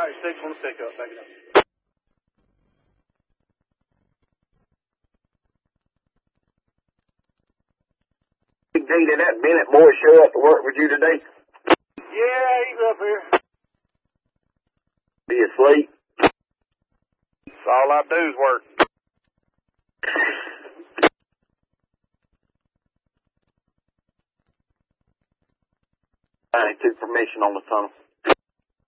6 on the pickup. Back it up. Big D, did that Bennett boy show up to work with you today? Yeah, he's up here. Be asleep? That's all I do is work. I took permission on the tunnel.